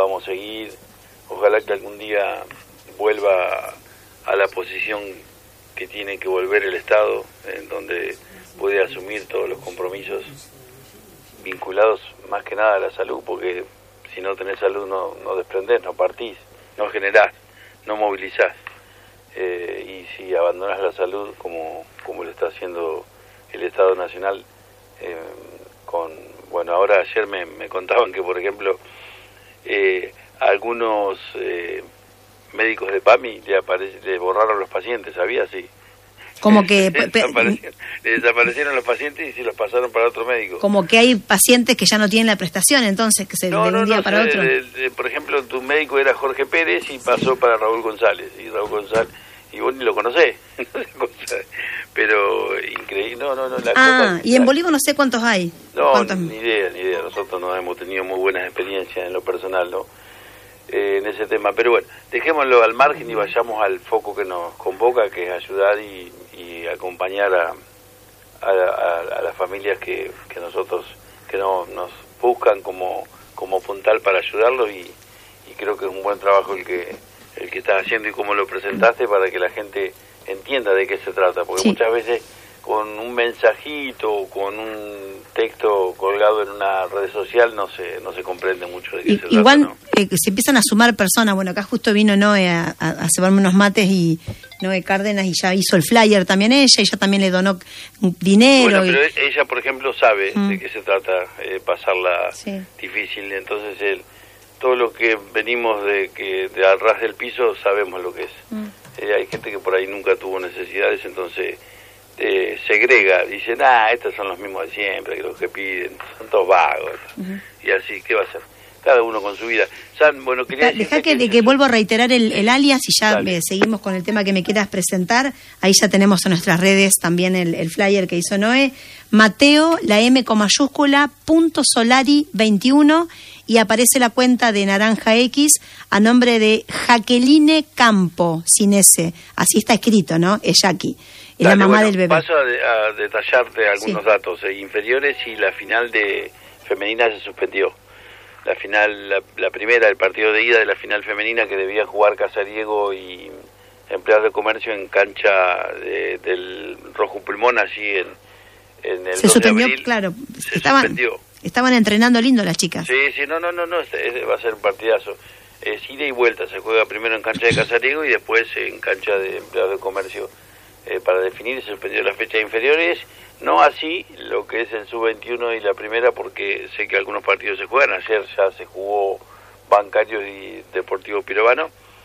podamos seguir. Ojalá que algún día vuelva a la posición que tiene que volver el Estado, en donde puede asumir todos los compromisos vinculados más que nada a la salud, porque si no tenés salud no desprendés, no partís, no generás, no movilizás. Y si abandonás la salud como lo está haciendo el Estado Nacional, ahora ayer me contaban que, por ejemplo, algunos médicos de PAMI le borraron los pacientes, ¿sabías? Sí. Como que le desaparecieron los pacientes y se los pasaron para otro médico. Como que hay pacientes que ya no tienen la prestación, entonces, que se de un día para otro. Por ejemplo, tu médico era Jorge Pérez y pasó para Raúl González. Y vos ni lo conocés. Pero increíble. Y en Bolívar no sé cuántos hay. Ni idea. Nosotros no hemos tenido muy buenas experiencias en lo personal, ¿no? En ese tema. Pero bueno, dejémoslo al margen y vayamos al foco que nos convoca, que es ayudar y acompañar a las familias que nos buscan como puntal para ayudarlos, y creo que es un buen trabajo el que estás haciendo y cómo lo presentaste, para que la gente entienda de qué se trata, porque muchas veces con un mensajito o con un texto colgado en una red social no se comprende mucho de qué se trata. Igual se empiezan a sumar personas. Bueno, acá justo vino Noé a cebarme unos mates, y Noé Cárdenas, y ya hizo el flyer también ella también le donó dinero. Bueno, pero ella, por ejemplo, sabe de qué se trata, pasarla difícil, entonces todo lo que venimos de al ras del piso sabemos lo que es. Hay gente que por ahí nunca tuvo necesidades, entonces segrega, dicen, estos son los mismos de siempre, que los que piden, son todos vagos. Y así, ¿qué va a ser? Cada uno con su vida. Bueno, quería Deja que vuelvo a reiterar el alias, y ya seguimos con el tema que me quieras presentar. Ahí ya tenemos en nuestras redes también el flyer que hizo Noé. Mateo, la M con mayúscula, .solari21, y aparece la cuenta de Naranja X a nombre de Jacqueline Campo, sin S. Así está escrito, ¿no? Es Jackie. Es la mamá del bebé. Paso a detallarte algunos datos inferiores, y la final de femenina se suspendió. La final, la primera, el partido de ida de la final femenina, que debía jugar Casariego y Empleados de Comercio en cancha del Rojo Pulmón, allí en el se 2 suspendió, de abril, claro. suspendió. Estaban entrenando lindo las chicas. Sí, no, va a ser un partidazo. Es ida y vuelta, se juega primero en cancha de Casariego y después en cancha de Empleados de Comercio. Para definir, se suspendió las fechas inferiores, no así lo que es el sub-21 y la primera, porque sé que algunos partidos se juegan. Ayer ya se jugó Bancarios y Deportivo Pirovano,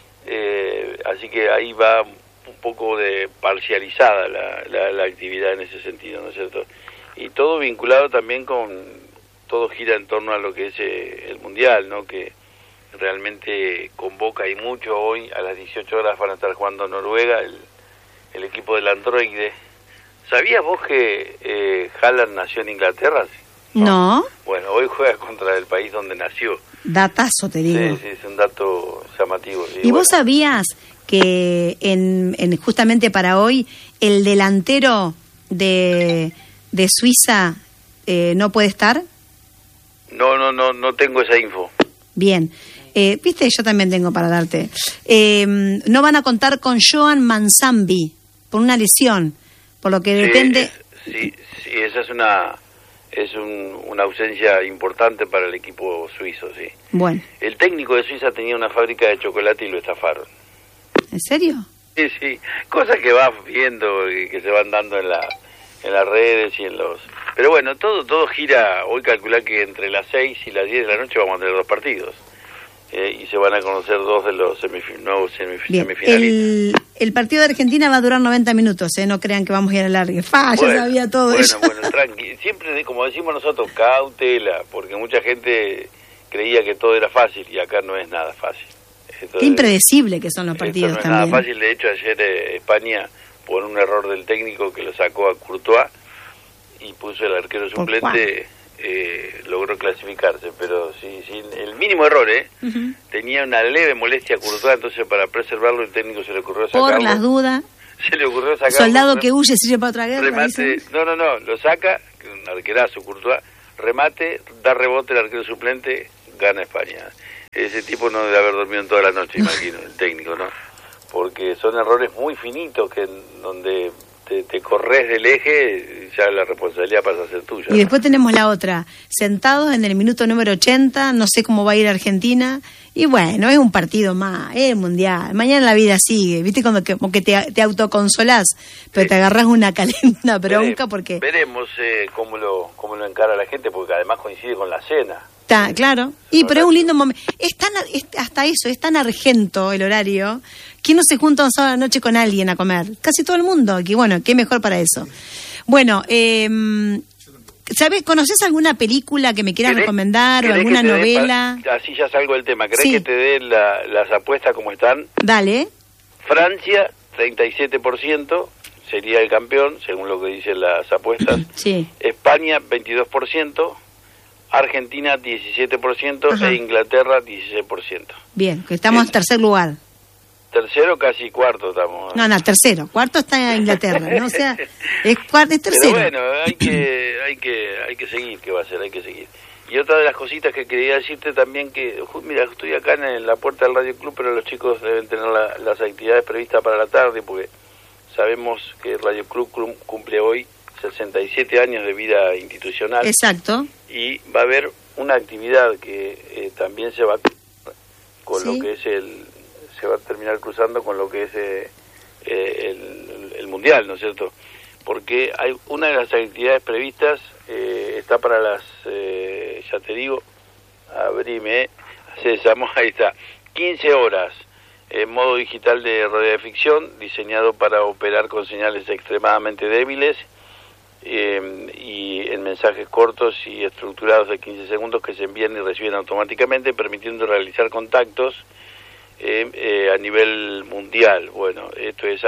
así que ahí va un poco de parcializada la actividad en ese sentido, ¿no es cierto? Y todo vinculado también todo gira en torno a lo que es el Mundial, ¿no? Que realmente convoca, y mucho. Hoy a las 18 horas van a estar jugando Noruega, el equipo del Androide. ¿Sabías vos que Haaland nació en Inglaterra? No. Bueno, hoy juega contra el país donde nació. Datazo, te digo. Sí, es un dato llamativo. ¿Y vos sabías que justamente para hoy el delantero de Suiza no puede estar? No tengo esa info. Bien. Viste, yo también tengo para darte. No van a contar con Joan Manzambi por una lesión, por lo que depende. Sí, esa es una ausencia importante para el equipo suizo, sí. Bueno. El técnico de Suiza tenía una fábrica de chocolate y lo estafaron. ¿En serio? Sí, cosas que vas viendo y que se van dando en las redes y en los... Pero bueno, todo gira. Hoy calculá que entre las 6 y las 10 de la noche vamos a tener 2 partidos. Y se van a conocer 2 de los nuevos semifinalistas. El partido de Argentina va a durar 90 minutos, no crean que vamos a ir al largue. Ya sabía todo eso. Bueno, tranqui. Siempre, como decimos nosotros, cautela, porque mucha gente creía que todo era fácil, y acá no es nada fácil. Qué impredecible que son los partidos también. No es nada fácil. De hecho, ayer España, por un error del técnico que lo sacó a Courtois y puso el arquero suplente, logró clasificarse, pero sin el mínimo error, tenía una leve molestia Courtois, entonces para preservarlo el técnico se le ocurrió sacarlo. Por las dudas. Se le ocurrió sacarlo. Soldado que huye sirve para otra guerra. Remate, no, lo saca, un arquerazo Courtois, remate, da rebote el arquero suplente, gana España. ese tipo no debe haber dormido en toda la noche, imagino, el técnico, ¿no? Porque son errores muy finitos que donde te corres del eje, ya la responsabilidad pasa a ser tuya. Y después tenemos la otra, sentados en el minuto número 80, no sé cómo va a ir Argentina, y bueno, es un partido más, es el mundial, mañana la vida sigue, viste como que te autoconsolás, pero te agarrás una bronca porque... Veremos cómo lo encara la gente, porque además coincide con la cena. Claro, pero es un lindo momento. Hasta eso, es tan argento el horario. ¿Quién no se junta un sábado a la noche con alguien a comer? Casi todo el mundo. Que bueno, qué mejor para eso. Bueno, ¿sabes? ¿Conoces alguna película que me quieras recomendar o alguna novela? Así ya salgo del tema. ¿Querés que te dé las apuestas como están? Dale. Francia, 37%, sería el campeón, según lo que dicen las apuestas. Sí. España, 22%. Argentina 17%. Ajá. E Inglaterra 16%. Bien, que estamos en tercer lugar. Tercero, casi cuarto estamos. No, tercero. Cuarto está en Inglaterra, ¿no? O sea, es tercero. Pero bueno, hay que seguir, ¿qué va a ser? Hay que seguir. Y otra de las cositas que quería decirte también que, mira, estoy acá en la puerta del Radio Club, pero los chicos deben tener las actividades previstas para la tarde, porque sabemos que el Radio Club cumple hoy 67 años de vida institucional. Exacto. Y va a haber una actividad que también se va con lo que es se va a terminar cruzando con lo que es el mundial, ¿no es cierto? Porque hay una de las actividades previstas está para las ya te digo, abrime, ahí está, 15 horas en modo digital de radioficción diseñado para operar con señales extremadamente débiles y en mensajes cortos y estructurados de 15 segundos que se envían y reciben automáticamente, permitiendo realizar contactos a nivel mundial. Bueno, esto es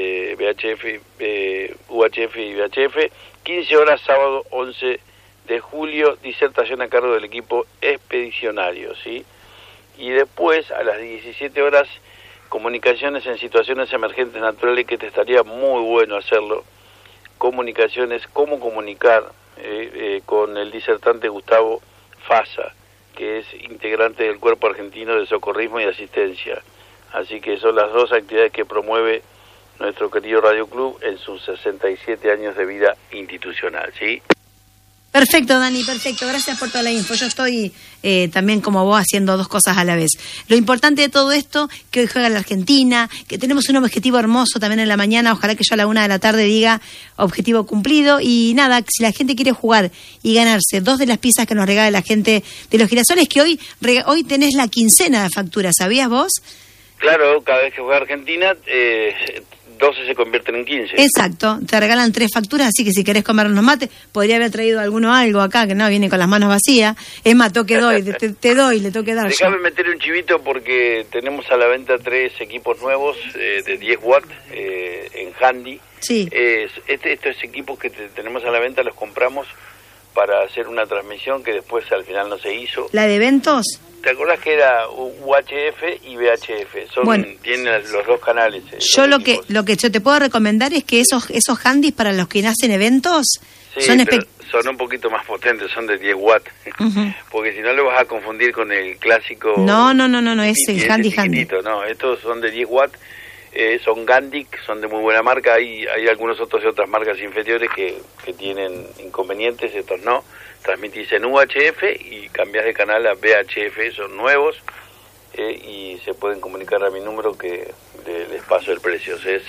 UHF y VHF. 15 horas, sábado 11 de julio, disertación a cargo del equipo expedicionario, ¿sí? Y después, a las 17 horas, comunicaciones en situaciones emergentes naturales, que te estaría muy bueno hacerlo. Comunicaciones, cómo comunicar con el disertante Gustavo Fasa, que es integrante del Cuerpo Argentino de Socorrismo y Asistencia. Así que son las dos actividades que promueve nuestro querido Radio Club en sus 67 años de vida institucional, ¿sí? Perfecto, Dani, perfecto. Gracias por toda la info. Yo estoy también como vos haciendo dos cosas a la vez. Lo importante de todo esto, que hoy juega la Argentina, que tenemos un objetivo hermoso también en la mañana. Ojalá que yo a la 1 de la tarde diga objetivo cumplido. Y nada, si la gente quiere jugar y ganarse 2 de las piezas que nos regala la gente de los girasoles, que hoy tenés la quincena de facturas, ¿sabías vos? Claro, cada vez que juega Argentina, 12 se convierten en 15. Exacto, te regalan 3 facturas, así que si querés comer unos mates, podría haber traído algo acá, que no, viene con las manos vacías. Es más, le tengo que dar. Déjame meter un chivito porque tenemos a la venta 3 equipos nuevos de 10 watts en handy. Sí. Estos equipos que tenemos a la venta los compramos para hacer una transmisión que después al final no se hizo. ¿La de eventos? ¿Te acordás que era UHF y VHF? Tienen los dos canales. Yo lo que yo te puedo recomendar es que esos handys para los que hacen eventos son un poquito más potentes, son de 10 watts. Uh-huh. Porque si no lo vas a confundir con el clásico. No, es el handy. No, estos son de 10 watts. Son Gandic, son de muy buena marca. Hay algunos otros de otras marcas inferiores que tienen inconvenientes, estos no. Transmitís en UHF y cambiás de canal a VHF, son nuevos, y se pueden comunicar a mi número que les paso el precio, es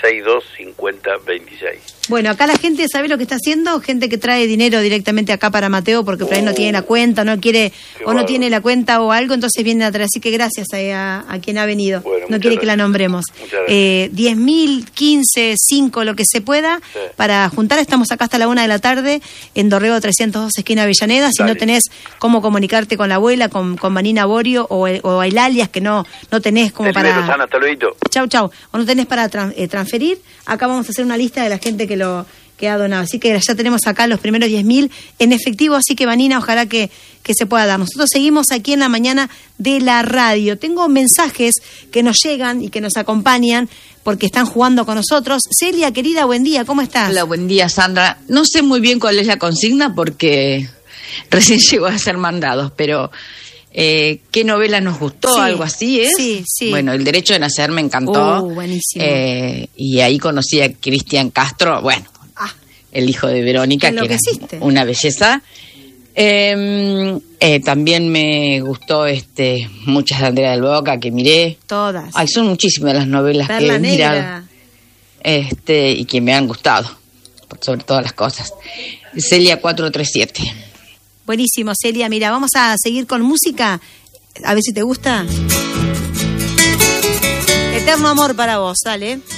625026. Bueno, acá la gente sabe lo que está haciendo, gente que trae dinero directamente acá para Mateo porque por ahí no tiene la cuenta, no quiere o no tiene la cuenta o algo, entonces vienen a traer, así que gracias a quien ha venido, no quiere gracias. Que la nombremos. 10.000, 15, 5, lo que se pueda, sí. Para juntar, estamos acá hasta la 1 de la tarde en Dorrego 302, esquina Avellaneda. Si no tenés cómo comunicarte con la abuela, con Vanina Borio o el alias que no tenés como para... Rosana, hasta luego. Chau. O no tenés para transferir, acá vamos a hacer una lista de la gente que ha donado. Así que ya tenemos acá los primeros 10.000 en efectivo, así que Vanina, ojalá que se pueda dar. Nosotros seguimos aquí en la mañana de la radio. Tengo mensajes que nos llegan y que nos acompañan porque están jugando con nosotros. Celia, querida, buen día, ¿cómo estás? Hola, buen día, Sandra. No sé muy bien cuál es la consigna porque recién llegó a ser mandados, pero ¿Qué novela nos gustó? Sí, Algo así, ¿es? Sí. Bueno, El derecho de nacer me encantó. Buenísimo. Y ahí conocí a Cristian Castro, bueno, el hijo de Verónica, que era una belleza. También me gustó muchas de Andrea del Boca, que miré. Todas. Ay, son muchísimas las novelas Perla que he Negra. mirado. Y que me han gustado, sobre todas las cosas. Celia 437. Buenísimo, Celia. Mira, vamos a seguir con música. A ver si te gusta. Eterno amor para vos, dale.